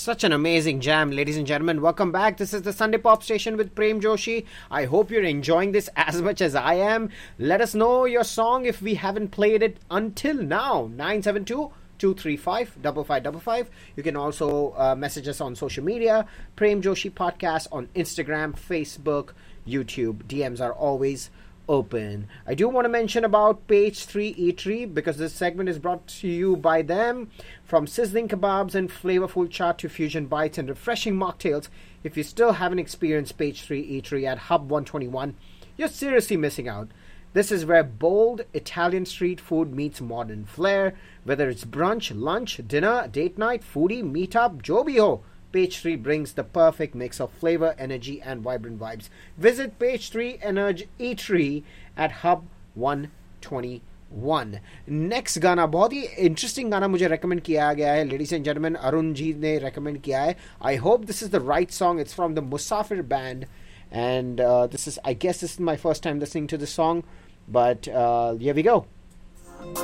Such an amazing jam, ladies and gentlemen. Welcome back. This is the Sunday Pop Station with Prem Joshi. I hope you're enjoying this as much as I am. Let us know your song if we haven't played it until now. 972-235-5555. You can also message us on social media. Prem Joshi Podcast on Instagram, Facebook, YouTube. DMs are always open. I do want to mention about Page 3 Eatery because this segment is brought to you by them. From sizzling kebabs and flavorful chaat to fusion bites and refreshing mocktails, if you still haven't experienced Page 3 Eatery at Hub 121, you're seriously missing out. This is where bold Italian street food meets modern flair. Whether it's brunch, lunch, dinner, date night, foodie, meetup, Jobiho, Page 3 brings the perfect mix of flavor, energy, and vibrant vibes. Visit Page 3 Eatery at Hub 121. Next गाना बहुत ही interesting गाना मुझे recommend किया गया है. Ladies and gentlemen, Arun ji ने recommend किया है. I hope this is the right song. It's from the Musafir band. And I guess this is my first time listening to the song. But here we go.